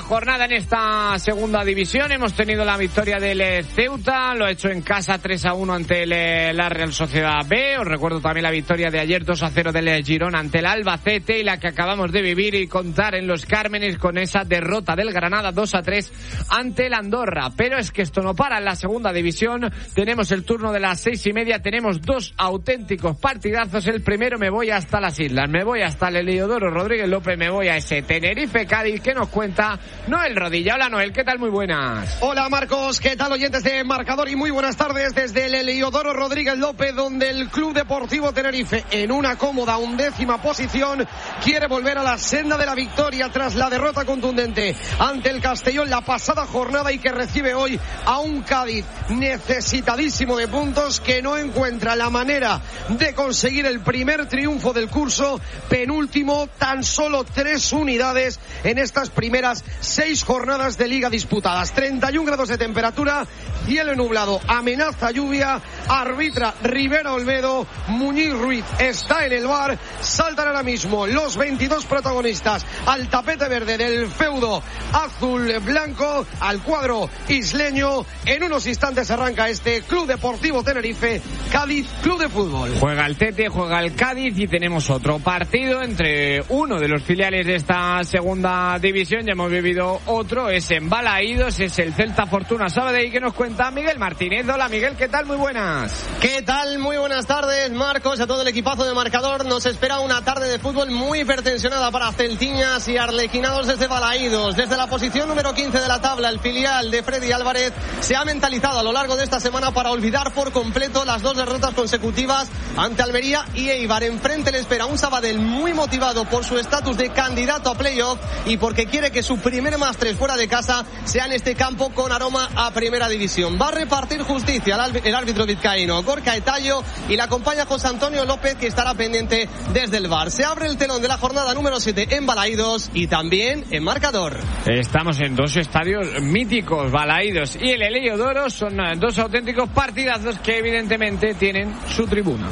jornada en esta segunda división. Hemos tenido la victoria del Ceuta, lo ha hecho en casa 3-1 ante la Real Sociedad B. Os recuerdo también la victoria de ayer 2-0 del Girona ante el Albacete y la que acabamos de vivir y contar en Los Cármenes con esa derrota del Granada 2-3 ante el Andorra. Pero es que esto no para en la segunda división. Tenemos el turno de las 6:30, tenemos dos auténticos partidazos. El primero me voy hasta las Islas, me voy hasta el Heliodoro Rodríguez López, me voy a ese Tenerife Cádiz que nos cuenta Noel Rodilla. Hola Noel, ¿qué tal? Muy buenas. Hola Marcos, ¿qué tal oyentes de Marcador? Y muy buenas tardes desde el Heliodoro Rodríguez López, donde el Club Deportivo Tenerife, en una cómoda 11ª posición, quiere volver a la senda de la victoria tras la derrota contundente ante el Castellón la pasada jornada y que recibe hoy a un Cádiz necesitadísimo de puntos, que no encuentra la manera de conseguir el primer triunfo del curso, penúltimo, tan solo 3 unidades en estas primeras 6 jornadas de liga disputadas. 31 grados de temperatura, cielo nublado, amenaza lluvia, arbitra Rivera Olmedo, Muñiz Ruiz está en el bar. Saltan ahora mismo los 22 protagonistas al tapete verde del feudo azul blanco, al cuadro isleño. En unos instantes arranca este Club Deportivo Tenerife Cádiz Club de Fútbol. Juega el Tete, juega el Cádiz y tenemos otro partido entre uno de los filiales de esta segunda división. Ya hemos vivido otro, es en Balaídos, es el Celta Fortuna Sabadell, que nos cuenta Miguel Martínez. Hola Miguel, ¿qué tal? Muy buenas. ¿Qué tal? Muy buenas tardes, Marcos, a todo el equipazo de Marcador. Nos espera una tarde de fútbol muy hipertensionada para celtiñas y arlequinados desde Balaídos. Desde la posición número 15 de la tabla, el filial de Freddy Álvarez se ha mentalizado a lo largo de esta semana para olvidar por completo las 2 derrotas consecutivas ante Almería y Eibar. Enfrente le espera un Sabadell muy motivado por su estatus de candidato a playoff y porque quiere que su primer +3 fuera de casa sea en este campo con aroma a primera división. Va a repartir justicia el árbitro vizcaíno Gorka Etallo y la acompaña José Antonio López, que estará pendiente desde el VAR. Se abre el telón de la jornada número 7 en Balaídos y también en Marcador. Estamos en 2 estadios míticos, Balaídos y el Heliodoro. Son 2 auténticos partidazos que evidentemente tienen su tribuna.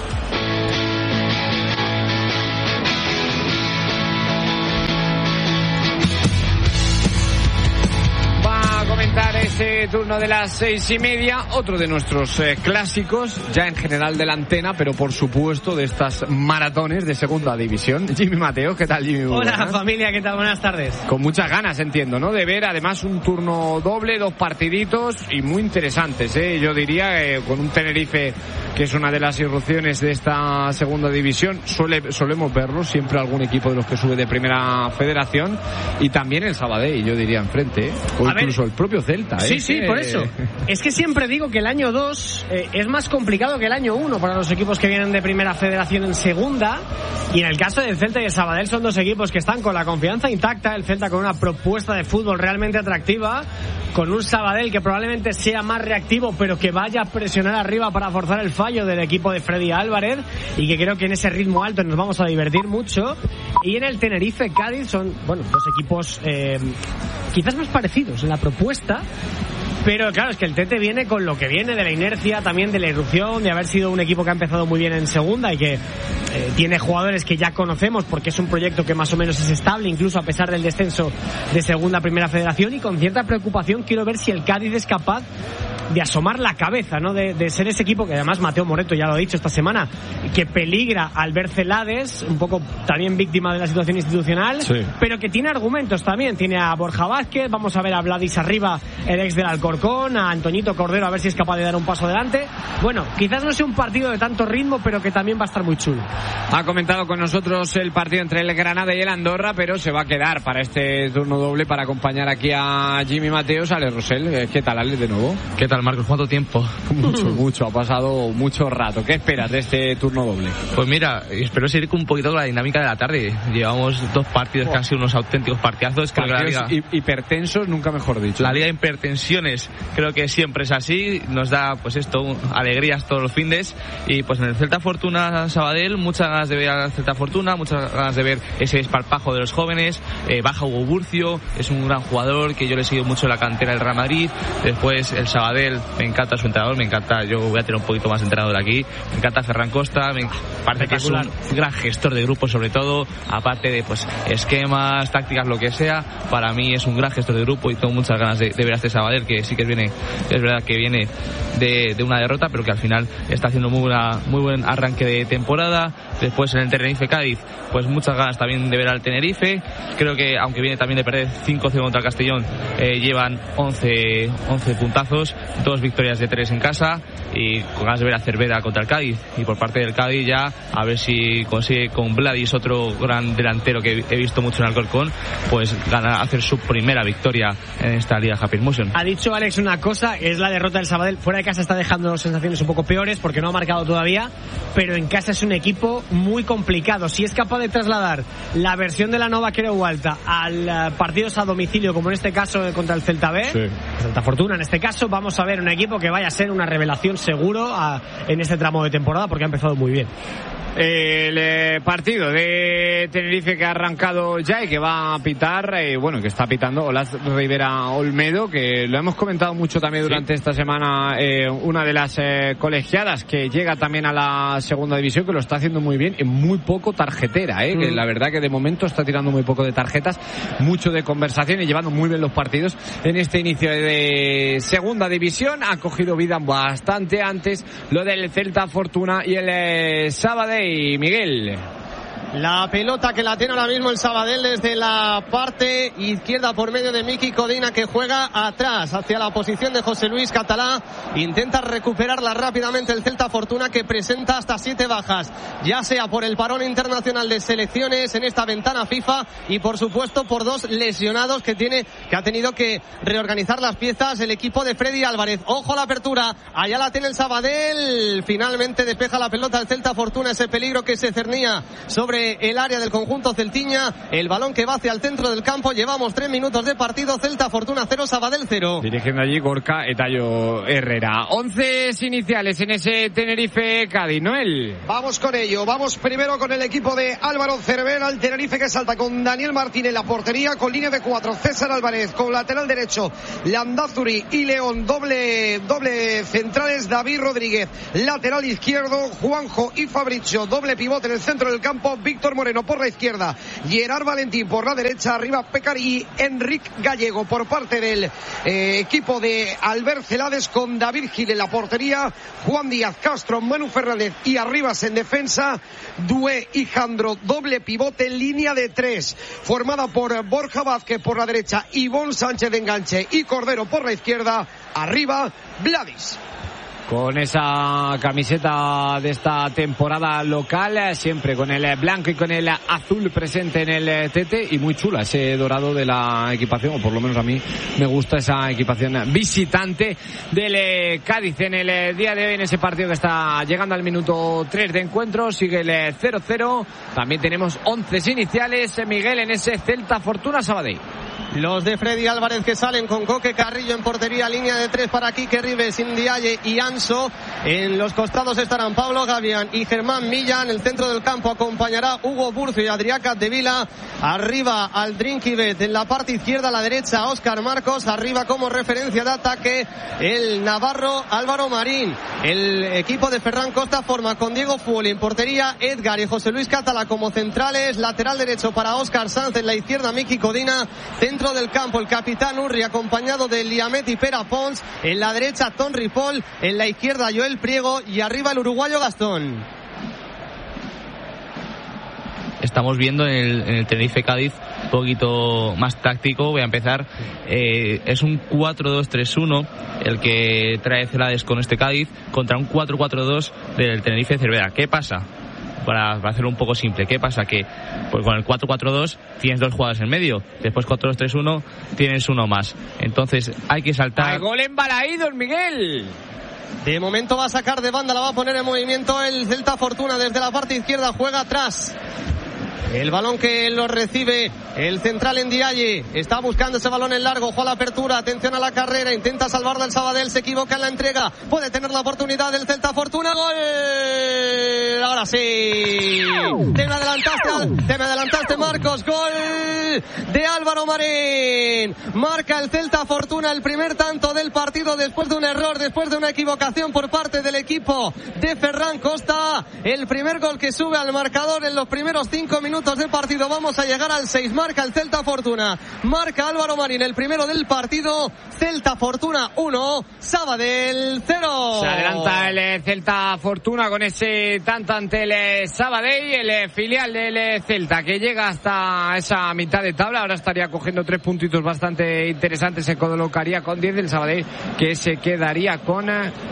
Comentar ese turno de las 6:30, otro de nuestros clásicos, ya en general de la antena, pero por supuesto de estas maratones de segunda división. Jimmy Mateo, ¿qué tal, Jimmy? Hola familia, ¿qué tal? Buenas tardes. Con muchas ganas, entiendo, ¿no? De ver además un turno doble, 2 partiditos y muy interesantes, ¿eh? Yo diría con un Tenerife que es una de las irrupciones de esta segunda división. Solemos verlo siempre algún equipo de los que sube de primera federación, y también el Sabadell, yo diría, enfrente, ¿eh? O incluso el propio Celta, ¿eh? Sí, por eso. Es que siempre digo que el año 2 es más complicado que el año 1 para los equipos que vienen de primera federación en segunda, y en el caso del Celta y el Sabadell son 2 equipos que están con la confianza intacta. El Celta con una propuesta de fútbol realmente atractiva, con un Sabadell que probablemente sea más reactivo, pero que vaya a presionar arriba para forzar el fallo del equipo de Freddy Álvarez, y que creo que en ese ritmo alto nos vamos a divertir mucho. Y en el Tenerife Cádiz son, bueno, 2 equipos quizás más parecidos en la propuesta, pero claro, es que el Tete viene con lo que viene de la inercia, también de la irrupción, de haber sido un equipo que ha empezado muy bien en segunda y que tiene jugadores que ya conocemos, porque es un proyecto que más o menos es estable, incluso a pesar del descenso de segunda a primera federación. Y con cierta preocupación quiero ver si el Cádiz es capaz de asomar la cabeza, ¿no? De ser ese equipo que además Mateo Moreto ya lo ha dicho esta semana, que peligra al ver Celades, un poco también víctima de la situación institucional, sí, pero que tiene argumentos también. Tiene a Borja Vázquez, vamos a ver a Vladis Arriba, el ex del Alcorcón, a Antoñito Cordero, a ver si es capaz de dar un paso adelante. Bueno, quizás no sea un partido de tanto ritmo, pero que también va a estar muy chulo. Ha comentado con nosotros el partido entre el Granada y el Andorra, pero se va a quedar para este turno doble para acompañar aquí a Jimmy Mateos. Ale Rosell, ¿qué tal, Ale, de nuevo? ¿Qué tal, Marcos? ¿Cuánto tiempo? Mucho, ha pasado mucho rato. ¿Qué esperas de este turno doble? Pues mira, espero seguir un poquito con la dinámica de la tarde. Llevamos 2 partidos que han sido unos auténticos partidazos. Partidos hipertensos, nunca mejor dicho. La liga de hipertensiones creo que siempre es así. Nos da, pues esto, alegrías todos los findes. Y pues en el Celta Fortuna Sabadell, muchas ganas de ver al Celta Fortuna, muchas ganas de ver ese desparpajo de los jóvenes. Baja Hugo Burcio, es un gran jugador que yo le he seguido mucho en la cantera del Real Madrid. Después el Sabadell Sabadell, me encanta su entrenador, me encanta, yo voy a tener un poquito más de entrenador aquí, me encanta Ferran Costa, me parece que es un gran gestor de grupo, sobre todo, aparte de pues esquemas, tácticas, lo que sea, para mí es un gran gestor de grupo y tengo muchas ganas de ver a este Sabadell, que sí que es verdad que viene de una derrota, pero que al final está haciendo muy buen arranque de temporada. Después en el Tenerife Cádiz, pues muchas ganas también de ver al Tenerife. Creo que aunque viene también de perder 5-0 contra el Castellón, llevan 11 puntazos, 2 victorias de 3 en casa, y con ganas de ver a Cervera contra el Cádiz. Y por parte del Cádiz ya a ver si consigue con Vladis, otro gran delantero que he visto mucho en Alcorcón, pues hacer su primera victoria en esta Liga Happy Motion. Ha dicho Alex una cosa, es la derrota del Sabadell. Fuera de casa está dejando sensaciones un poco peores porque no ha marcado todavía, pero en casa es un equipo muy complicado. Si es capaz de trasladar la versión de la Nova Creu Alta al partidos a domicilio, como en este caso contra el Celta B, sí, Celta Fortuna en este caso, vamos a ver un equipo que vaya a ser una revelación seguro en este tramo de temporada, porque ha empezado muy bien. El partido de Tenerife que ha arrancado ya y que va a pitar, que está pitando Olaz Rivera Olmedo, que lo hemos comentado mucho también durante esta semana, una de las colegiadas que llega también a la segunda división, que lo está haciendo muy bien, y muy poco tarjetera, que la verdad que de momento está tirando muy poco de tarjetas, mucho de conversación y llevando muy bien los partidos en este inicio de segunda división. Ha cogido vida bastante antes lo del Celta Fortuna y el Sabadell. Miguel. La pelota que la tiene ahora mismo el Sabadell desde la parte izquierda por medio de Miki Codina, que juega atrás hacia la posición de José Luis Catalá. Intenta recuperarla rápidamente el Celta Fortuna, que presenta hasta 7 bajas, ya sea por el parón internacional de selecciones en esta ventana FIFA y por supuesto por 2 lesionados que ha tenido que reorganizar las piezas el equipo de Freddy Álvarez. Ojo a la apertura, allá la tiene el Sabadell, finalmente despeja la pelota el Celta Fortuna, ese peligro que se cernía sobre el área del conjunto celtiña, el balón que va hacia el centro del campo. Llevamos 3 minutos de partido, Celta Fortuna 0, Sabadell 0. Dirigiendo allí Gorka Etayo Herrera. 11 iniciales en ese Tenerife Cádiz, Noel. Vamos con ello, vamos primero con el equipo de Álvaro Cervera, el Tenerife, que salta con Daniel Martín en la portería, con línea de 4, César Álvarez con lateral derecho, Landázuri y León, doble centrales, David Rodríguez, lateral izquierdo, Juanjo y Fabricio, doble pivote en el centro del campo, Víctor Moreno por la izquierda, Gerard Valentín por la derecha, arriba Pécar y Enric Gallego por parte del equipo de Albert Celades, con David Gil en la portería, Juan Díaz Castro, Manu Fernández y arribas en defensa, Dué y Jandro, doble pivote, línea de 3 formada por Borja Vázquez por la derecha, Ivón Sánchez de enganche y Cordero por la izquierda, arriba Vladis. Con esa camiseta de esta temporada local, siempre con el blanco y con el azul presente en el tete, y muy chula ese dorado de la equipación, o por lo menos a mí me gusta esa equipación visitante del Cádiz en el día de hoy, en ese partido que está llegando al minuto 3 de encuentro. Sigue el 0-0, también tenemos 11 iniciales, Miguel, en ese Celta Fortuna Sabadell. Los de Freddy Álvarez, que salen con Coque Carrillo en portería, línea de 3 para Quique Rives, Indiaye y Anso. En los costados estarán Pablo Gavián y Germán Milla. En el centro del campo acompañará Hugo Burcio y Adrià Capdevila. Arriba Aldrinquibet, en la parte izquierda, a la derecha Óscar Marcos. Arriba como referencia de ataque el navarro Álvaro Marín. El equipo de Ferran Costa forma con Diego Fuoli en portería, Edgar y José Luis Catala como centrales. Lateral derecho para Óscar Sanz, en la izquierda Miki Codina. Centro del campo el capitán Urri, acompañado de Liamet y Pera Pons. En la derecha Ton Ripoll, en la izquierda Joel Priego y arriba el uruguayo Gastón. Estamos viendo en el Tenerife Cádiz un poquito más táctico. Voy a empezar. Es un 4-2-3-1 el que trae Celades con este Cádiz, contra un 4-4-2 del Tenerife Cervera. ¿Qué pasa? Para hacerlo un poco simple, ¿qué pasa? Que pues con el 4-4-2 tienes 2 jugadores en medio, después 4-2-3-1 tienes uno más, entonces hay que saltar. ¡Al gol en Balaídos, Miguel! De momento va a sacar de banda, la va a poner en movimiento el Celta Fortuna desde la parte izquierda, juega atrás El balón que lo recibe el central Ndiaye. Está buscando ese balón en largo. Ojo a la apertura. Atención a la carrera. Intenta salvar del Sabadell. Se equivoca en la entrega. Puede tener la oportunidad del Celta Fortuna. ¡Gol! Ahora sí. Te me adelantaste, Marcos. Gol de Álvaro Marín. Marca el Celta Fortuna el primer tanto del partido después de un error, después de una equivocación por parte del equipo de Ferran Costa. El primer gol que sube al marcador en los primeros 5 minutos de partido. Vamos a llegar al 6. Marca el Celta Fortuna. Marca Álvaro Marín el primero del partido. Celta Fortuna 1, Sabadell 0. Se adelanta el Celta Fortuna con ese tanto ante el Sabadell, el filial del Celta que llega hasta esa mitad de tabla. Ahora estaría cogiendo 3 puntitos bastante interesantes. Se colocaría con 10 del Sabadell, que se quedaría con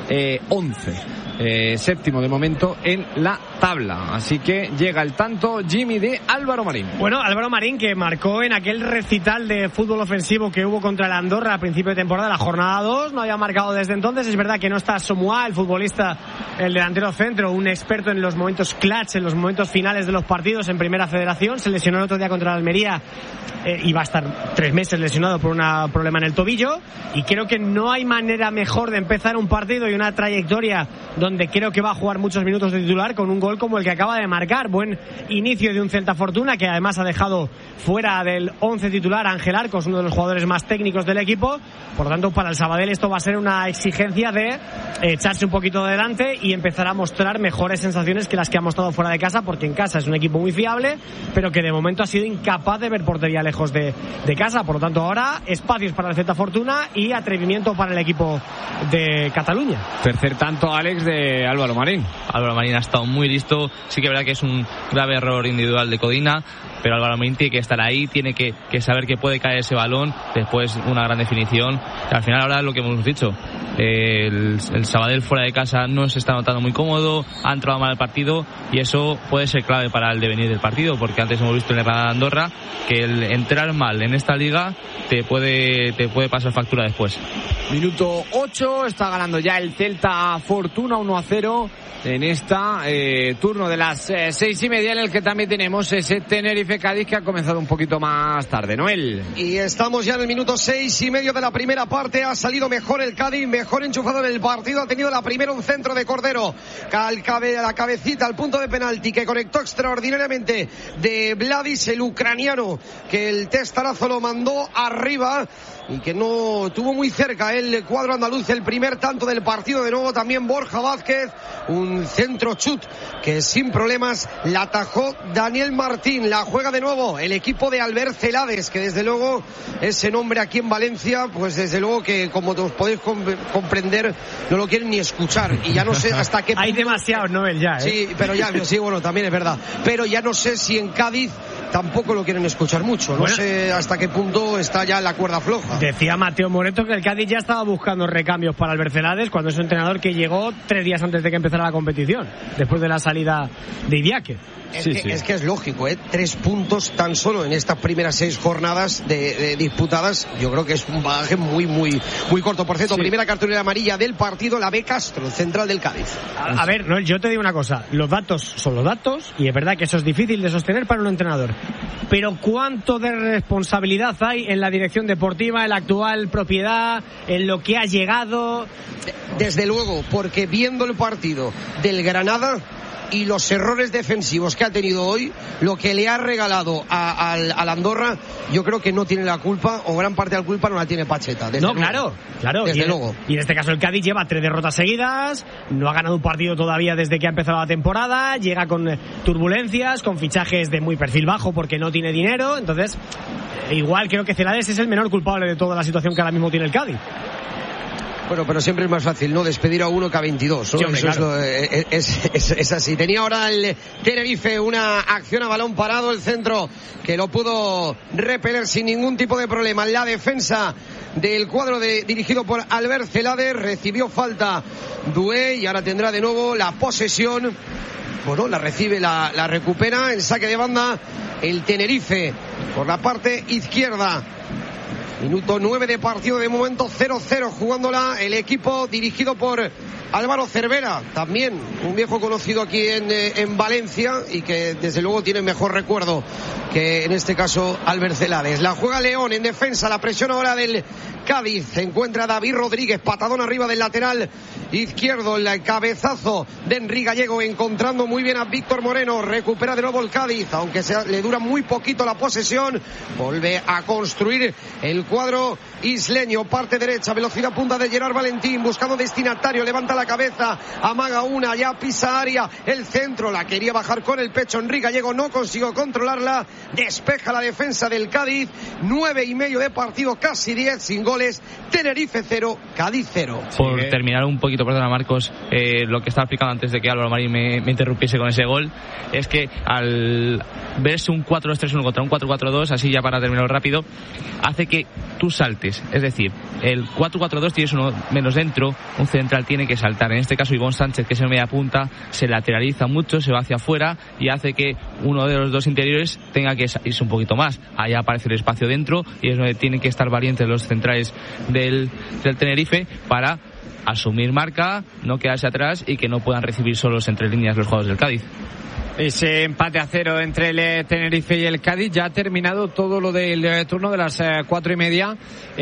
11. Séptimo de momento en la tabla. Así que llega el tanto, Jimmy, de Álvaro Marín. Bueno, Álvaro Marín, que marcó en aquel recital de fútbol ofensivo que hubo contra el Andorra a principio de temporada, la jornada 2, no había marcado desde entonces. Es verdad que no está Somoa, el futbolista, el delantero centro, un experto en los momentos clutch, en los momentos finales de los partidos en Primera Federación. Se lesionó el otro día contra la Almería y va a estar 3 meses lesionado por un problema en el tobillo. Y creo que no hay manera mejor de empezar un partido y una trayectoria donde creo que va a jugar muchos minutos de titular con un gol como el que acaba de marcar. Buen inicio de un Celta Fortuna, que además ha dejado fuera del 11 titular a Ángel Arcos, uno de los jugadores más técnicos del equipo. Por lo tanto, para el Sabadell esto va a ser una exigencia de echarse un poquito adelante y empezar a mostrar mejores sensaciones que las que ha mostrado fuera de casa, porque en casa es un equipo muy fiable, pero que de momento ha sido incapaz de ver portería lejos de casa. Por lo tanto, ahora espacios para el Celta Fortuna y atrevimiento para el equipo de Cataluña. Tercer tanto, Alex, de Álvaro Marín. Álvaro Marín ha estado muy listo. Sí que es verdad que es un grave error individual de Codina, pero Álvaro Marín tiene que estar ahí, tiene que saber que puede caer ese balón, después una gran definición. Y al final, ahora lo que hemos dicho, el Sabadell fuera de casa no se está notando muy cómodo, ha entrado mal el partido, y eso puede ser clave para el devenir del partido, porque antes hemos visto en la Granada Andorra que el entrar mal en esta liga te puede pasar factura después. Minuto 8, está ganando ya el Celta Fortuna 1-0 en esta turno de las 6:30, en el que también tenemos ese Tenerife-Cádiz que ha comenzado un poquito más tarde. Noel. Y estamos ya en el minuto 6:30 de la primera parte. Ha salido mejor el Cádiz, mejor enchufado en el partido. Ha tenido la primera un centro de Cordero, la cabecita al punto de penalti, que conectó extraordinariamente de Vladis, el ucraniano, que el testarazo lo mandó arriba y que no tuvo muy cerca el cuadro andaluz el primer tanto del partido. De nuevo también Borja Vázquez, un centro chut que sin problemas la atajó Daniel Martín. La juega de nuevo el equipo de Albert Celades, que desde luego ese nombre aquí en Valencia, pues desde luego que, como os podéis comprender, no lo quieren ni escuchar, y ya no sé hasta qué punto... Hay demasiados Noel ya, Sí, pero ya, sí, bueno, también es verdad, pero ya no sé si en Cádiz tampoco lo quieren escuchar mucho. No sé hasta qué punto está ya la cuerda floja. Decía Mateo Moreto que el Cádiz ya estaba buscando recambios para Albert Celades, cuando es un entrenador que llegó 3 días antes de que empezara la competición, después de la salida de Idiáquez. Es que es lógico, 3 puntos tan solo en estas primeras 6 jornadas de disputadas. Yo creo que es un bagaje muy corto. Por cierto, primera cartulina amarilla del partido, la B. Castro, central del Cádiz. A ver, Noel, yo te digo una cosa, los datos son los datos, y es verdad que eso es difícil de sostener para un entrenador, pero ¿cuánto de responsabilidad hay en la dirección deportiva, en la actual propiedad, en lo que ha llegado? Desde luego, porque viendo el partido del Granada y los errores defensivos que ha tenido hoy, lo que le ha regalado al Andorra, yo creo que no tiene la culpa, o gran parte de la culpa no la tiene Pacheta. No, luego. Claro. Desde luego. Y en este caso el Cádiz lleva 3 derrotas seguidas, no ha ganado un partido todavía desde que ha empezado la temporada, llega con turbulencias, con fichajes de muy perfil bajo porque no tiene dinero. Entonces, igual creo que Celades es el menor culpable de toda la situación que ahora mismo tiene el Cádiz. Bueno, pero siempre es más fácil, ¿no?, despedir a uno que a 22, ¿no? Sí, hombre, eso claro. Es así. Tenía ahora el Tenerife una acción a balón parado, el centro que lo pudo repeler sin ningún tipo de problema. La defensa del cuadro dirigido por Albert Celades, recibió falta Dué y ahora tendrá de nuevo la posesión. Bueno, la recibe, la recupera en saque de banda el Tenerife por la parte izquierda. Minuto 9 de partido, de momento 0-0 jugándola el equipo dirigido por Álvaro Cervera, también un viejo conocido aquí en Valencia y que desde luego tiene mejor recuerdo que en este caso Albert Celades. La juega León en defensa, la presión ahora del Cádiz. Se encuentra David Rodríguez, patadón arriba del lateral izquierdo, el cabezazo de Enrique Gallego encontrando muy bien a Víctor Moreno. Recupera de nuevo el Cádiz, aunque le dura muy poquito la posesión. Vuelve a construir el cuadro isleño, parte derecha, velocidad punta de Gerard Valentín, buscando destinatario, levanta la cabeza, amaga una, ya pisa área, el centro, la quería bajar con el pecho Enrique Gallego, no consiguió controlarla, despeja la defensa del Cádiz. 9,5 de partido, casi 10, sin goles. Tenerife 0, Cádiz 0. Por terminar un poquito, perdona Marcos, lo que estaba explicando antes de que Álvaro Marín me interrumpiese con ese gol, es que al verse un 4-2-3-1 contra un 4-4-2, así ya para terminar rápido, hace que tú saltes. Es decir, el 4-4-2 tienes uno menos dentro, un central tiene que saltar. En este caso Ivonne Sánchez, que es el media punta, se lateraliza mucho, se va hacia afuera y hace que uno de los dos interiores tenga que irse un poquito más. Ahí aparece el espacio dentro y es donde tienen que estar valientes los centrales del Tenerife para asumir marca, no quedarse atrás y que no puedan recibir solos entre líneas los jugadores del Cádiz. Ese empate a 0 entre el Tenerife y el Cádiz. Ya ha terminado todo lo del turno de las 4:30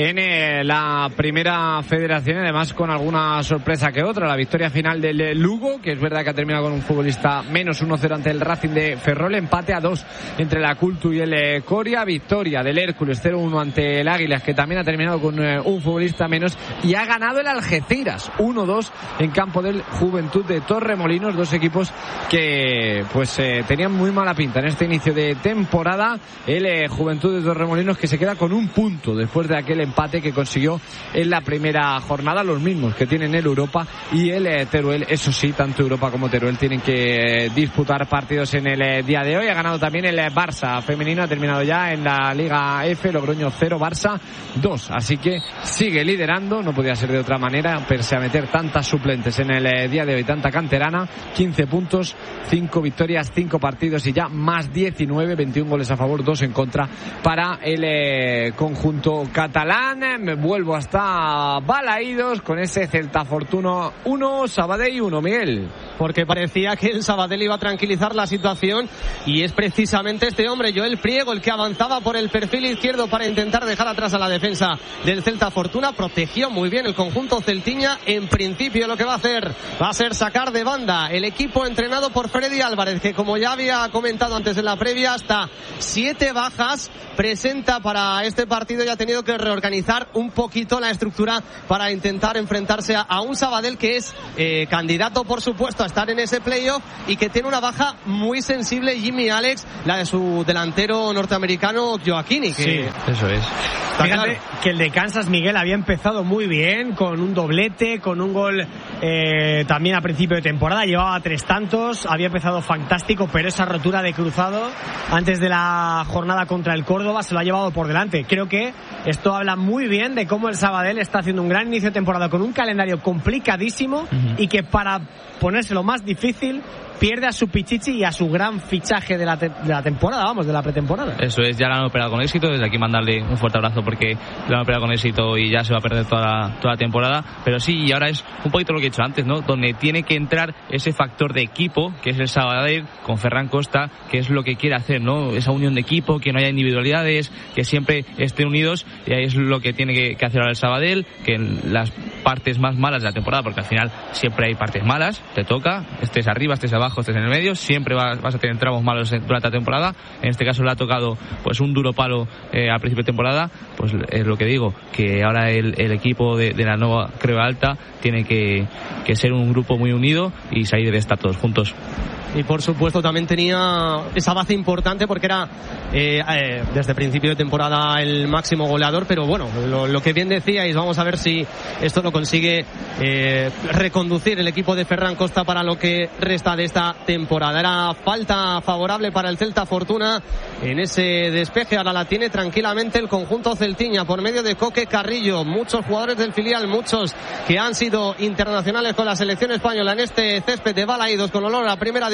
en la primera federación, además con alguna sorpresa que otra. La victoria final del Lugo, que es verdad que ha terminado con un futbolista menos, 1-0 ante el Racing de Ferrol. Empate a 2 entre la Cultu y el Coria. Victoria del Hércules 0-1 ante el Águilas, que también ha terminado con un futbolista menos, y ha ganado el Algeciras 1-2 en campo del Juventud de Torremolinos. Dos equipos que tenían muy mala pinta en este inicio de temporada. El Juventud de Torremolinos, que se queda con un punto después de aquel empate que consiguió en la primera jornada, los mismos que tienen el Europa y el Teruel. Eso sí, tanto Europa como Teruel tienen que disputar partidos en el día de hoy. Ha ganado también el Barça femenino, ha terminado ya en la Liga F, Logroño 0, Barça 2, así que sigue liderando, no podía ser de otra manera, pese a meter tantas suplentes en el día de hoy, tanta canterana. 15 puntos, 5 victorias, 5 partidos y ya más 19, 21 goles a favor, 2 en contra para el conjunto catalán. Me vuelvo hasta Balaídos con ese Celta Fortuna 1, Sabadell 1, Miguel. Porque parecía que el Sabadell iba a tranquilizar la situación y es precisamente este hombre, Joel Priego, el que avanzaba por el perfil izquierdo para intentar dejar atrás a la defensa del Celta Fortuna. Protegió muy bien el conjunto celtiña. En principio lo que va a ser sacar de banda el equipo entrenado por Freddy Álvarez, que como ya había comentado antes en la previa, hasta 7 bajas presenta para este partido y ha tenido que reorganizar un poquito la estructura para intentar enfrentarse a un Sabadell que es candidato, por supuesto, a estar en ese playoff y que tiene una baja muy sensible, Jimmy Alex, la de su delantero norteamericano Joaquini. Sí, eso es. Fíjate que el de Kansas, Miguel, había empezado muy bien con un doblete, con un gol también a principio de temporada, llevaba 3 tantos, había empezado fantástico, pero esa rotura de cruzado antes de la jornada contra el Córdoba se lo ha llevado por delante. Creo que esto habla muy bien de cómo el Sabadell está haciendo un gran inicio de temporada con un calendario complicadísimo y que para ponérselo más difícil pierde a su Pichichi y a su gran fichaje de la temporada, vamos, de la pretemporada. Eso es, ya la han operado con éxito, desde aquí mandarle un fuerte abrazo porque la han operado con éxito y ya se va a perder toda la temporada, pero sí, y ahora es un poquito lo que he dicho antes, ¿no? Donde tiene que entrar ese factor de equipo, que es el Sabadell, con Ferran Costa, que es lo que quiere hacer, ¿no? Esa unión de equipo, que no haya individualidades, que siempre estén unidos, y ahí es lo que tiene que hacer ahora el Sabadell, que en las partes más malas de la temporada, porque al final siempre hay partes malas, te toca, estés arriba, estés abajo, estés en el medio, siempre vas a tener tramos malos durante la temporada. En este caso le ha tocado pues un duro palo al principio de temporada. Pues es lo que digo, que ahora el equipo de la nueva Creva Alta tiene que ser un grupo muy unido y salir de esta todos juntos. Y por supuesto también tenía esa base importante porque era desde principio de temporada el máximo goleador, pero bueno, lo que bien decíais, vamos a ver si esto lo consigue reconducir el equipo de Ferran Costa para lo que resta de esta temporada. Era falta favorable para el Celta Fortuna en ese despeje, ahora la tiene tranquilamente el conjunto celtiña por medio de Coque Carrillo. Muchos jugadores del filial, muchos que han sido internacionales con la selección española en este césped de Balaídos con olor a primera división.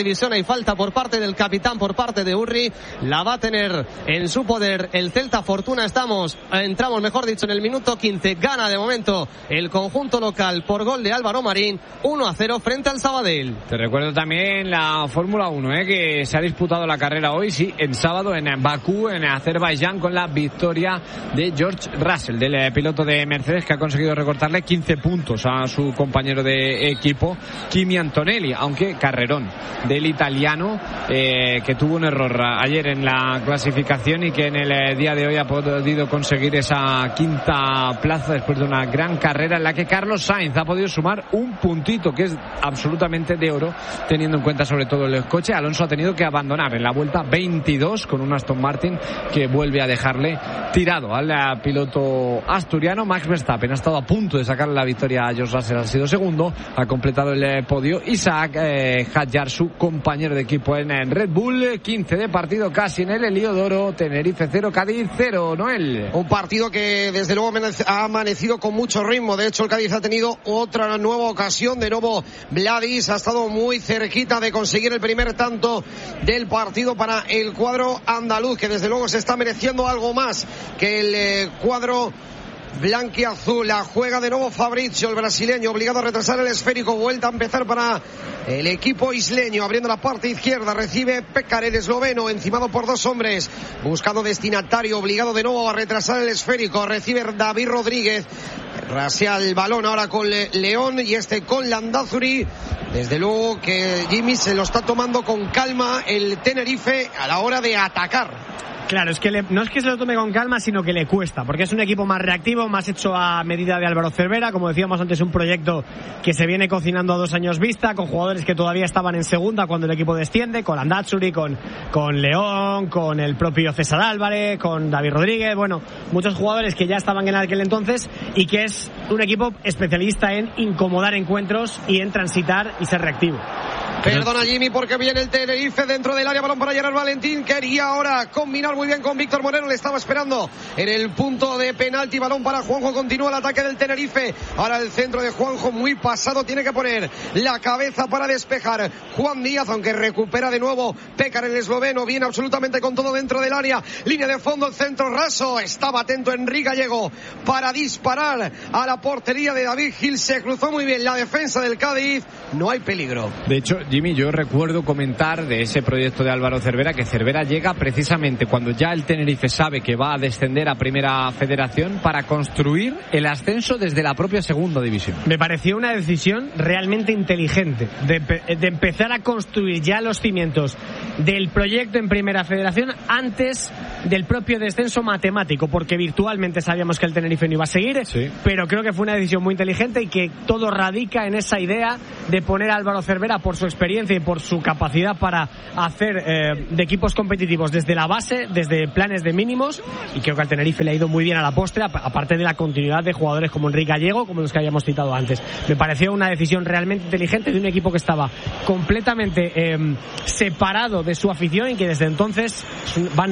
división. Hay falta por parte del capitán, por parte de Urri. La va a tener en su poder el Celta Fortuna. Entramos, mejor dicho, en el minuto 15. Gana de momento el conjunto local por gol de Álvaro Marín, 1-0 frente al Sabadell. Te recuerdo también la Fórmula 1, que se ha disputado la carrera hoy, sí, en sábado en Bakú, en Azerbaiyán, con la victoria de George Russell, del piloto de Mercedes, que ha conseguido recortarle 15 puntos a su compañero de equipo, Kimi Antonelli, aunque carrerón del italiano, que tuvo un error ayer en la clasificación y que en el día de hoy ha podido conseguir esa quinta plaza después de una gran carrera en la que Carlos Sainz ha podido sumar un puntito que es absolutamente de oro, teniendo en cuenta sobre todo el coche. Alonso ha tenido que abandonar en la vuelta 22 con un Aston Martin que vuelve a dejarle tirado al piloto asturiano. Max Verstappen ha estado a punto de sacarle la victoria a George Russell, ha sido segundo, ha completado el podio Isaac Hadjar, su compañero de equipo en Red Bull. 15 de partido casi en el Heliodoro. Tenerife 0, Cádiz 0. Noel. Un partido que desde luego ha amanecido con mucho ritmo. De hecho, el Cádiz ha tenido otra nueva ocasión. De nuevo Vladis ha estado muy cerquita de conseguir el primer tanto del partido para el cuadro andaluz, que desde luego se está mereciendo algo más que el cuadro blanquiazul. La juega de nuevo Fabrizio, el brasileño, obligado a retrasar el esférico. Vuelta a empezar para el equipo isleño, abriendo la parte izquierda. Recibe Pekar, el esloveno, encimado por dos hombres, buscando destinatario, obligado de nuevo a retrasar el esférico. Recibe David Rodríguez, rasea el balón ahora con León y con Landázuri. Desde luego que Jimmy se lo está tomando con calma el Tenerife a la hora de atacar. Claro, es que no es que se lo tome con calma, sino que le cuesta, porque es un equipo más reactivo, más hecho a medida de Álvaro Cervera. Como decíamos antes, un proyecto que se viene cocinando a 2 años vista, con jugadores que todavía estaban en segunda cuando el equipo desciende, con Landázuri, con León, con el propio César Álvarez, con David Rodríguez, bueno, muchos jugadores que ya estaban en aquel entonces, y que es un equipo especialista en incomodar encuentros y en transitar y ser reactivo. Perdona Jimmy, porque viene el Tenerife dentro del área, balón para Gerard Valentín, quería ahora combinar muy bien con Víctor Moreno, le estaba esperando en el punto de penalti, balón para Juanjo, continúa el ataque del Tenerife, ahora el centro de Juanjo muy pasado, tiene que poner la cabeza para despejar Juan Díaz, aunque recupera de nuevo Pekar, el esloveno, viene absolutamente con todo dentro del área, línea de fondo, el centro raso, estaba atento Enrique Gallego para disparar a la portería de David Gil, se cruzó muy bien la defensa del Cádiz, no hay peligro. De hecho, Jimmy, yo recuerdo comentar de ese proyecto de Álvaro Cervera, que Cervera llega precisamente cuando ya el Tenerife sabe que va a descender a Primera Federación para construir el ascenso desde la propia Segunda División. Me pareció una decisión realmente inteligente de empezar a construir ya los cimientos del proyecto en Primera Federación antes del propio descenso matemático, porque virtualmente sabíamos que el Tenerife no iba a seguir, sí, pero creo que fue una decisión muy inteligente y que todo radica en esa idea de poner a Álvaro Cervera por su experiencia y por su capacidad para hacer de equipos competitivos desde la base, desde planes de mínimos, y creo que al Tenerife le ha ido muy bien a la postre, aparte de la continuidad de jugadores como Enrique Gallego, como los que habíamos citado antes. Me pareció una decisión realmente inteligente de un equipo que estaba completamente separado de su afición y que desde entonces van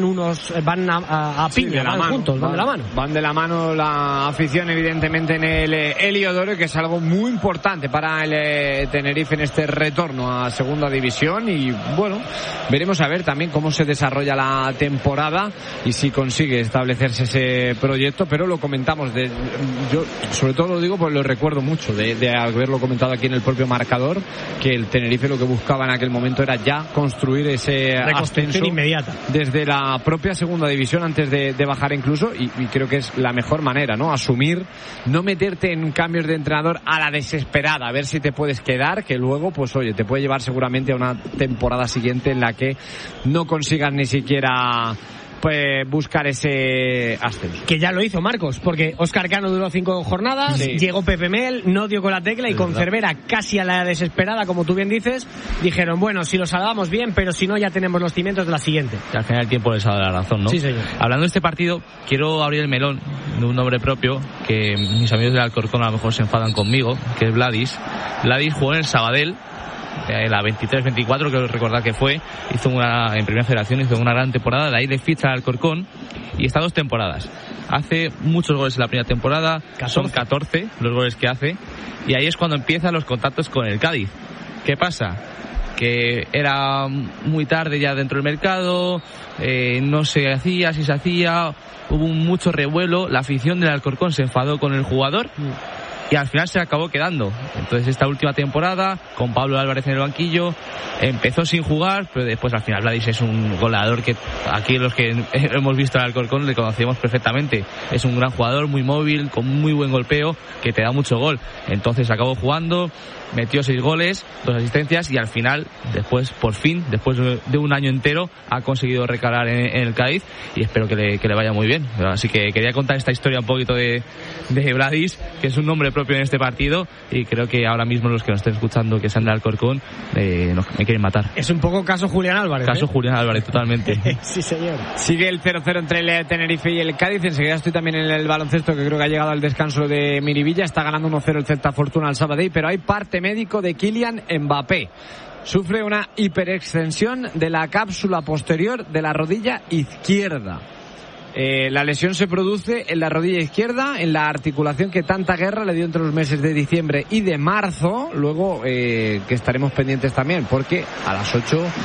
a piña, van juntos, van de la mano. Van de la mano la afición, evidentemente, en el Heliodoro, que es algo muy importante para el Tenerife en este retorno a Segunda División. Y bueno, veremos a ver también cómo se desarrolla la temporada y si consigue establecerse ese proyecto, pero lo comentamos, yo sobre todo lo digo porque lo recuerdo mucho de haberlo comentado aquí en el propio marcador, que el Tenerife lo que buscaba en aquel momento era ya construir ese ascenso inmediata desde la propia Segunda División antes de bajar incluso, y creo que es la mejor manera, ¿no? Asumir, no meterte en cambios de entrenador a la desesperada, a ver si te puedes quedar, que luego pues oye, te puede llevar seguramente a una temporada siguiente en la que no consigas ni siquiera pues buscar ese ascenso. Que ya lo hizo Marcos, porque Óscar Cano duró 5 jornadas, sí, llegó Pepe Mel, no dio con la tecla, y con Cervera casi a la desesperada, como tú bien dices, dijeron, bueno, si lo salvamos bien, pero si no ya tenemos los cimientos de la siguiente. Que al final el tiempo les ha dado la razón, ¿no? Sí, señor. Hablando de este partido, quiero abrir el melón de un nombre propio, que mis amigos del Alcorcón a lo mejor se enfadan conmigo, que es Vladis. Vladis jugó en el Sabadell, la 23-24, creo recordar que fue, en Primera Federación hizo una gran temporada, de ahí le ficha al Alcorcón y está 2 temporadas. Hace muchos goles en la primera temporada, 14. Son 14 los goles que hace, y ahí es cuando empiezan los contactos con el Cádiz. ¿Qué pasa? que era muy tarde ya dentro del mercado, no se hacía, si se hacía, hubo mucho revuelo, la afición del Alcorcón se enfadó con el jugador y al final se acabó quedando. Entonces esta última temporada, con Pablo Álvarez en el banquillo, empezó sin jugar, pero después al final Vladis es un goleador que aquí los que hemos visto al Alcorcón le conocemos perfectamente. Es un gran jugador, muy móvil, con muy buen golpeo, que te da mucho gol. Entonces acabó jugando, metió 6 goles, 2 asistencias y al final, después, por fin, después de un año entero, ha conseguido recalar en el Cádiz y espero que le vaya muy bien. Así que quería contar esta historia un poquito de Vladis, que es un nombre propio en este partido, y creo que ahora mismo los que nos estén escuchando que sean de Alcorcón me quieren matar. Es un poco caso Julián Álvarez. Caso Julián Álvarez, totalmente. Sí, señor. Sigue el 0-0 entre el Tenerife y el Cádiz. Enseguida estoy también en el baloncesto, que creo que ha llegado al descanso de Miribilla. Está ganando 1-0 el Celta Fortuna al Sabadell, pero hay parte médico de Kylian Mbappé. Sufre una hiperextensión de la cápsula posterior de la rodilla izquierda. La lesión se produce en la rodilla izquierda, en la articulación que tanta guerra le dio entre los meses de diciembre y de marzo. Luego que estaremos pendientes también, porque a las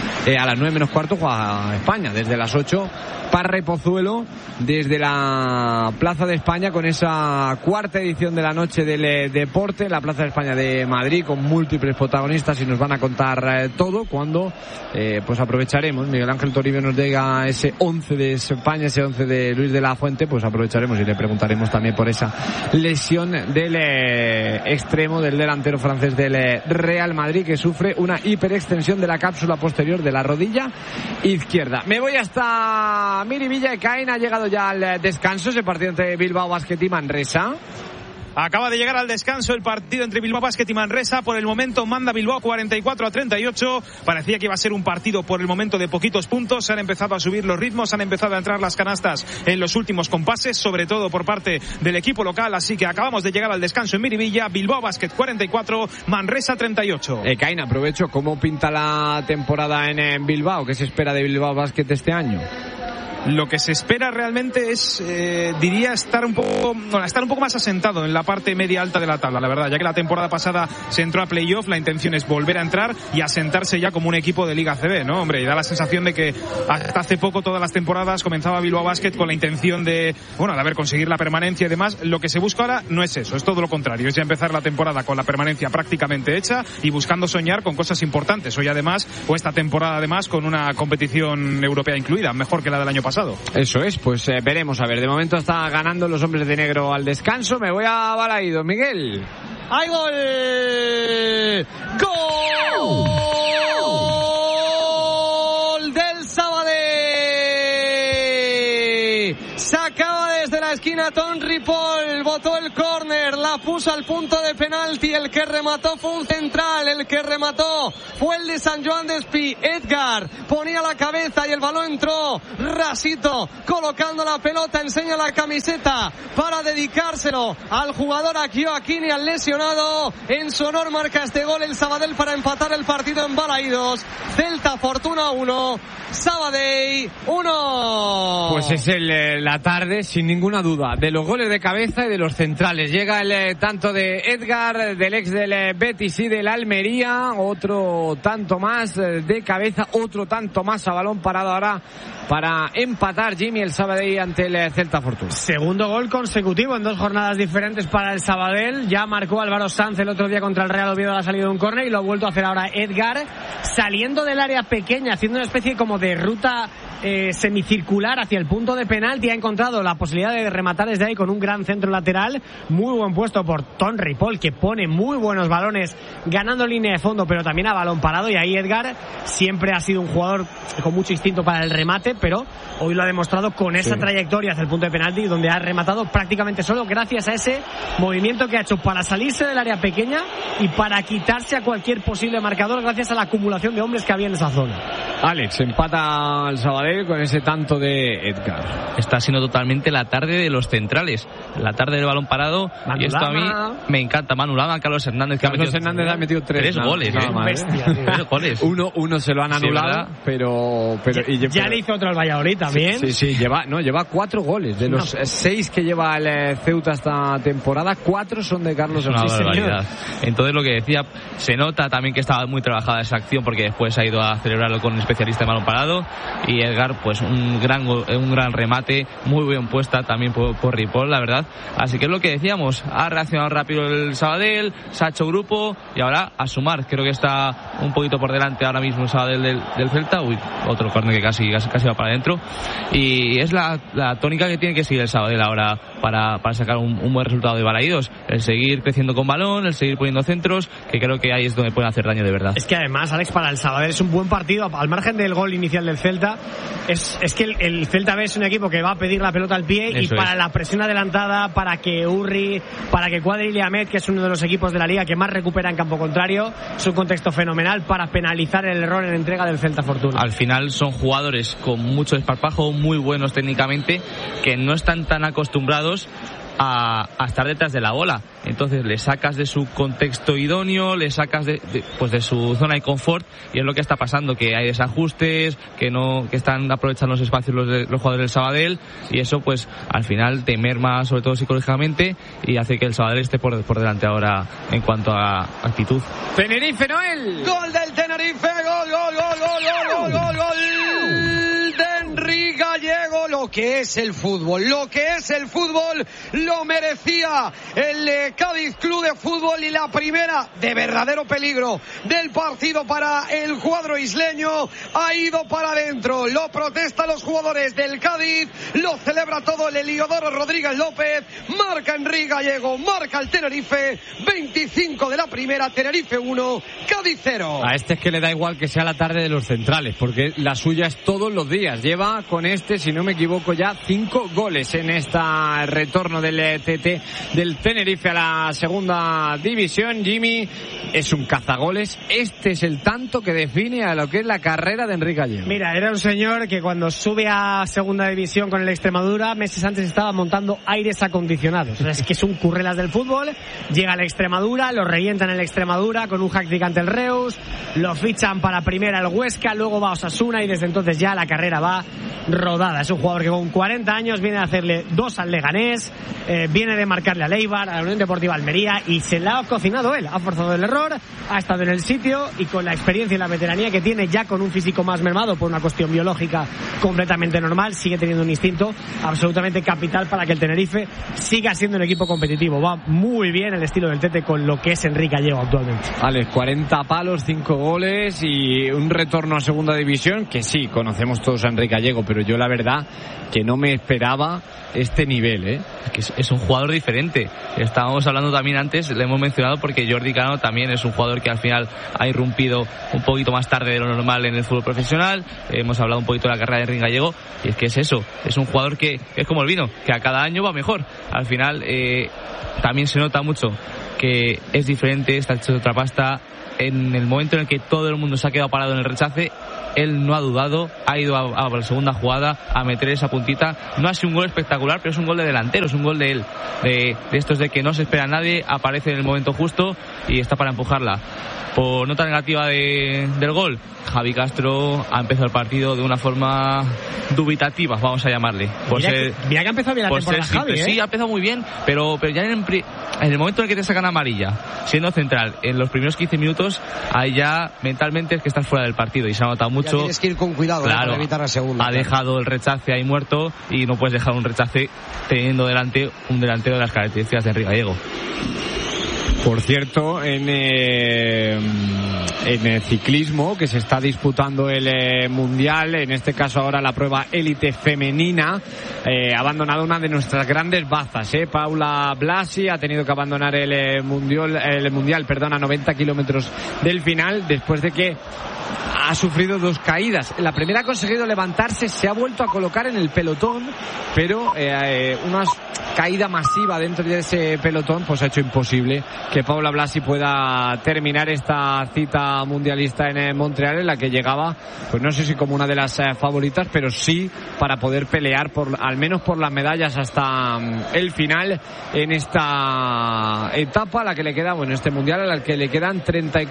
9 menos cuarto juega España. Desde las 8, Parra y Pozuelo desde la Plaza de España, con esa cuarta edición de la Noche del Deporte, la Plaza de España de Madrid, con múltiples protagonistas, y nos van a contar todo cuando pues aprovecharemos. Miguel Ángel Toribio nos diga ese 11 de España, ese 11 de Luis de la Fuente, pues aprovecharemos y le preguntaremos también por esa lesión del extremo, del delantero francés del Real Madrid, que sufre una hiperextensión de la cápsula posterior de la rodilla izquierda. Me voy hasta Miribilla. Caín ha llegado ya al descanso, ese partido entre Bilbao Basket y Manresa. Acaba de llegar al descanso el partido entre Bilbao Basket y Manresa. Por el momento manda Bilbao 44-38. Parecía que iba a ser un partido por el momento de poquitos puntos. Se han empezado a subir los ritmos, han empezado a entrar las canastas en los últimos compases, sobre todo por parte del equipo local. Así que acabamos de llegar al descanso en Miribilla. Bilbao Basket 44, Manresa 38. Caín, aprovecho, ¿cómo pinta la temporada en Bilbao? ¿Qué se espera de Bilbao Basket este año? Lo que se espera realmente es, diría, estar un poco más asentado en la parte media alta de la tabla, la verdad, ya que la temporada pasada se entró a playoff. La intención es volver a entrar y asentarse ya como un equipo de Liga CB, ¿no? Hombre, y da la sensación de que hasta hace poco, todas las temporadas, comenzaba Bilbao Basket con la intención de haber conseguir la permanencia y demás. Lo que se busca ahora no es eso, es todo lo contrario, es ya empezar la temporada con la permanencia prácticamente hecha y buscando soñar con cosas importantes. Esta temporada además con una competición europea incluida, mejor que la del año pasado. Eso es, pues veremos. A ver, de momento está ganando los hombres de negro al descanso. Me voy a Balaídos, Miguel. ¡Hay gol! ¡Gol del Sabadell! Se acaba desde la esquina Ton Ripoll, botó el córner, la puso al punto de penalti. El que remató fue un central, el que remató fue el de Sant Joan Despí. Edgar ponía la cabeza y el balón entró rasito, colocando la pelota, enseña la camiseta para dedicárselo al jugador Akioakini, al lesionado. En su honor marca este gol el Sabadell para empatar el partido en Balaídos. Celta Fortuna 1, Sabadell 1. Pues es la tarde, sin ninguna duda, de los goles de cabeza y de los centrales. Llega el tanto de Edgar, del ex del Betis y del Almería, otro tanto más de cabeza, otro tanto más a balón parado ahora para empatar Jimmy el Sabadell ante el Celta Fortuna. Segundo gol consecutivo en 2 jornadas diferentes para el Sabadell. Ya marcó Álvaro Sanz el otro día contra el Real Oviedo a la salida de un córner y lo ha vuelto a hacer ahora Edgar, saliendo del área pequeña, haciendo una especie como de ruta semicircular hacia el punto de penalti. Ha encontrado la posibilidad de rematar desde ahí con un gran centro lateral. Muy buen puesto por Ton Ripoll, que pone muy buenos balones ganando línea de fondo, pero también a balón parado. Y ahí Edgar siempre ha sido un jugador con mucho instinto para el remate, pero hoy lo ha demostrado con esa trayectoria hacia el punto de penalti, donde ha rematado prácticamente solo gracias a ese movimiento que ha hecho para salirse del área pequeña y para quitarse a cualquier posible marcador gracias a la acumulación de hombres que había en esa zona. Alex, empata al Sabadell con ese tanto de Edgar. Está siendo totalmente la tarde de los centrales, la tarde del balón parado. Manu y esto Lama. A mí me encanta. Manu Lama, Carlos Hernández, que Ha metido tres goles. nada más, Bestia, tío. 3 goles. Uno se lo han anulado, ¿verdad? pero Ya le hizo otro al Valladolid también. Sí, lleva 4 goles. De los 6 que lleva el Ceuta esta temporada, 4 son de Carlos Es una Hernández. barbaridad. Entonces, lo que decía, se nota también que estaba muy trabajada esa acción, porque después ha ido a celebrarlo con un especialista de balón parado. Y Edgar, pues un gran remate, muy bien puesta también por Ripoll, la verdad. Así que es lo que decíamos, ha reaccionado rápido el Sabadell, se ha hecho grupo y ahora a sumar. Creo que está un poquito por delante ahora mismo el Sabadell del Celta. Otro córner que casi va para adentro. Y es la tónica que tiene que seguir el Sabadell ahora para sacar un buen resultado de Balaídos. El seguir creciendo con balón, el seguir poniendo centros, que creo que ahí es donde pueden hacer daño de verdad. Es que además, Alex, para el Sabadell es un buen partido, al margen del gol inicial del Celta. Es que el Celta B es un equipo que va a pedir la pelota al pie. Eso, y para la presión adelantada, para que Urri, para que Cuadri y Ahmed, que es uno de los equipos de la liga que más recupera en campo contrario, es un contexto fenomenal para penalizar el error en entrega del Celta Fortuna. Al final son jugadores con mucho desparpajo, muy buenos técnicamente, que no están tan acostumbrados a estar detrás de la bola. Entonces le sacas de su contexto idóneo, le sacas de su zona de confort, y es lo que está pasando, que hay desajustes, que están aprovechando los espacios los jugadores del Sabadell, y eso pues al final te merma sobre todo psicológicamente y hace que el Sabadell esté por delante ahora en cuanto a actitud. Tenerife, Noel. Gol del Tenerife, gol de Enrique Gallego. Lo que es el fútbol lo merecía el Cádiz Club de Fútbol, y la primera de verdadero peligro del partido para el cuadro isleño ha ido para adentro. Lo protestan los jugadores del Cádiz, lo celebra todo el Heliodoro Rodríguez López. Marca Enrique Gallego, marca el Tenerife. 25 de la primera, Tenerife 1, Cádiz 0. A este es que le da igual que sea la tarde de los centrales, porque la suya es todos los días. Lleva con si no me equivoco, ya 5 goles en este retorno del TT del Tenerife a la segunda división. Jimmy, es un cazagoles. Este es el tanto que define a lo que es la carrera de Enrique Gallego. Mira, era un señor que cuando sube a segunda división con el Extremadura, meses antes estaba montando aires acondicionados. O sea, es que es un currelas del fútbol. Llega al Extremadura, lo revientan en el Extremadura con un hack-trick ante el Reus, lo fichan para primera el Huesca, luego va a Osasuna, y desde entonces ya la carrera va rodada. Es un jugador que con 40 años viene a hacerle 2 al Leganés, viene de marcarle al Eibar, a la Unión Deportiva Almería, y se la ha cocinado él. Ha forzado el error, ha estado en el sitio, y con la experiencia y la veteranía que tiene, ya con un físico más mermado por una cuestión biológica completamente normal, sigue teniendo un instinto absolutamente capital para que el Tenerife siga siendo un equipo competitivo. Va muy bien el estilo del Tete con lo que es Enrique Gallego actualmente. Alex, 40 palos, 5 goles y un retorno a segunda división, que sí, conocemos todos a Enrique Gallego, pero yo la verdad que no me esperaba este nivel, ¿eh? Que es un jugador diferente. Estábamos hablando también antes, le hemos mencionado, porque Jordi Cano también es un jugador que al final ha irrumpido un poquito más tarde de lo normal en el fútbol profesional. Hemos hablado un poquito de la carrera de Enrique Gallego, y es que es eso, es un jugador que es como el vino, que a cada año va mejor. Al final también se nota mucho que es diferente, está hecho de otra pasta. En el momento en el que todo el mundo se ha quedado parado en el rechace, él no ha dudado, ha ido a la segunda jugada a meter esa puntita. No ha sido un gol espectacular, pero es un gol de delantero, es un gol de él, de estos de que no se espera a nadie, aparece en el momento justo y está para empujarla. Por nota negativa del gol, Javi Castro ha empezado el partido de una forma dubitativa, vamos a llamarle. Mira que ha empezado bien la temporada Javi, ¿eh? Sí, ha empezado muy bien, pero ya en el momento en el que te sacan amarilla, siendo central, en los primeros 15 minutos, ahí ya mentalmente es que estás fuera del partido, y se ha notado mucho. Ya tienes que ir con cuidado, claro, para evitar la segunda. Ha dejado el rechace ahí muerto, y no puedes dejar un rechace teniendo delante un delantero de las características de Enrique Gallego. Por cierto, en el ciclismo, que se está disputando el Mundial, en este caso ahora la prueba élite femenina, ha abandonado una de nuestras grandes bazas, Paula Blasi ha tenido que abandonar el mundial a 90 kilómetros del final, después de que ha sufrido 2 caídas. La primera ha conseguido levantarse, se ha vuelto a colocar en el pelotón, pero una caída masiva dentro de ese pelotón pues ha hecho imposible que Paula Blasi pueda terminar esta cita mundialista en Montreal, en la que llegaba, pues no sé si como una de las favoritas, pero sí para poder pelear al menos por las medallas hasta el final en esta etapa a la que le queda, bueno, este mundial a la que le quedan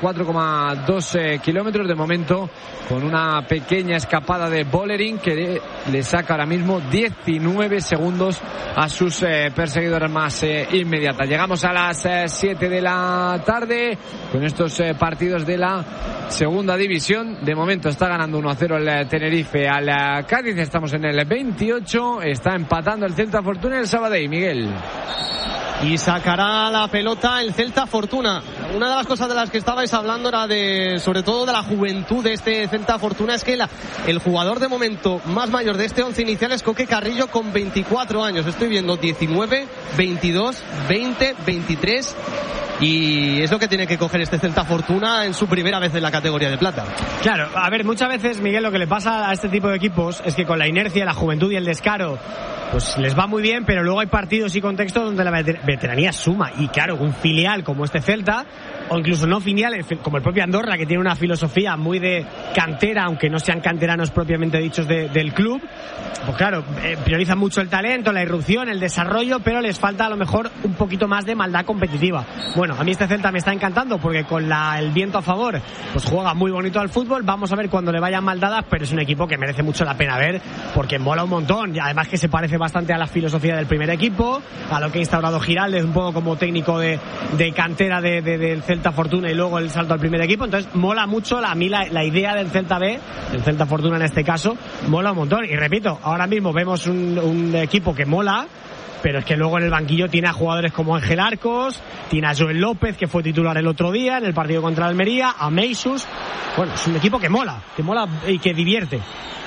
34,2 kilómetros de momento, con una pequeña escapada de Bollering que le saca ahora mismo 19 segundos a sus perseguidoras más inmediatas. Llegamos a las 7 de la tarde con estos partidos de la segunda división. De momento está ganando 1-0 el Tenerife al Cádiz. Estamos en el 28. Está empatando el Celta Fortuna y el Sabadell, Miguel. Y sacará la pelota el Celta Fortuna. Una de las cosas de las que estabais hablando era sobre todo de la juventud de este Celta Fortuna. Es que el jugador de momento más mayor de este 11 inicial es Coque Carrillo, con 24 años. Estoy viendo 19, 22, 20, 23. Y es lo que tiene que coger este Celta Fortuna en su primera vez en la categoría de plata. Claro, a ver, muchas veces, Miguel, lo que le pasa a este tipo de equipos es que con la inercia, la juventud y el descaro, pues les va muy bien, pero luego hay partidos y contextos donde la veteranía suma. Y claro, un filial como este Celta, o incluso no filiales como el propio Andorra, que tiene una filosofía muy de cantera, aunque no sean canteranos propiamente dichos del club, pues claro, priorizan mucho el talento, la irrupción, el desarrollo, pero les falta a lo mejor un poquito más de maldad competitiva. Bueno, a mí este Celta me está encantando porque con el viento a favor pues juega muy bonito al fútbol. Vamos a ver cuando le vayan mal dadas, pero es un equipo que merece mucho la pena ver porque mola un montón, y además que se parece bastante a la filosofía del primer equipo, a lo que ha instaurado Giraldez un poco como técnico de cantera del Celta Fortuna y luego el salto al primer equipo. Entonces mola mucho a mí la idea del Celta B, del Celta Fortuna en este caso, mola un montón. Y repito, ahora mismo vemos un equipo que mola, pero es que luego en el banquillo tiene a jugadores como Ángel Arcos, tiene a Joel López, que fue titular el otro día en el partido contra Almería, a Meisus. Bueno, es un equipo que mola y que divierte.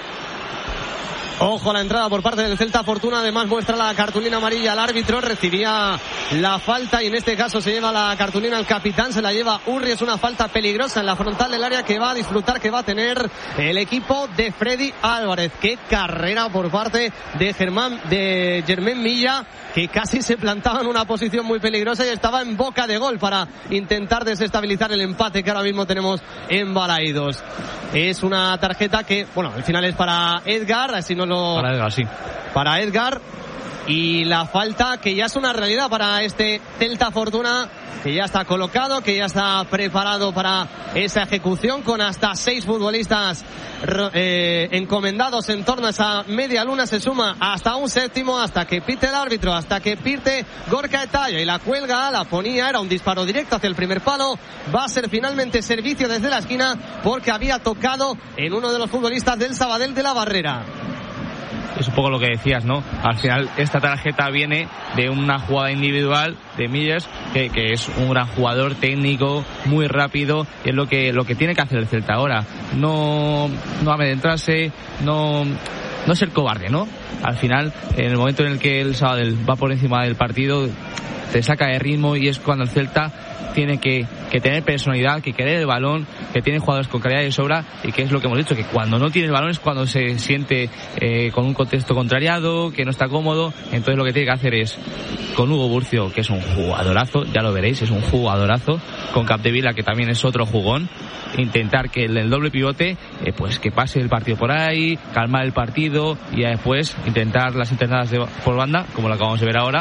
Ojo a la entrada por parte del Celta Fortuna. Además muestra la cartulina amarilla al árbitro. Recibía la falta y en este caso se lleva la cartulina al capitán. Se la lleva Urri. Es una falta peligrosa en la frontal del área que va a disfrutar, que va a tener el equipo de Freddy Álvarez. Qué carrera por parte de Germán Milla, que casi se plantaba en una posición muy peligrosa y estaba en boca de gol para intentar desestabilizar el empate que ahora mismo tenemos en Balaídos. Es una tarjeta que, bueno, al final es para Edgar, así no para Edgar, sí. Para Edgar. Y la falta que ya es una realidad para este Celta Fortuna, que ya está colocado, que ya está preparado para esa ejecución, con hasta 6 futbolistas encomendados en torno a esa media luna. Se suma hasta un séptimo, hasta que pite el árbitro, hasta que pite Gorka Etaya y la cuelga, la ponía, era un disparo directo hacia el primer palo. Va a ser finalmente servicio desde la esquina porque había tocado en uno de los futbolistas del Sabadell de la barrera. Es un poco lo que decías, ¿no? Al final esta tarjeta viene de una jugada individual de Millers, que es un gran jugador técnico, muy rápido, y es lo que tiene que hacer el Celta ahora. No amedrentarse, no ser cobarde, ¿no? Al final, en el momento en el que el Sabadell va por encima del partido, te saca de ritmo, y es cuando el Celta tiene que tener personalidad, que querer el balón, que tiene jugadores con calidad de sobra, y que es lo que hemos dicho, que cuando no tiene el balón es cuando se siente con un contexto contrariado, que no está cómodo. Entonces lo que tiene que hacer es, con Hugo Burcio, que es un jugadorazo, ya lo veréis, es un jugadorazo, con Capdevila, que también es otro jugón, intentar que el doble pivote pues que pase el partido por ahí, calmar el partido, y después intentar las internadas por banda, como lo acabamos de ver ahora,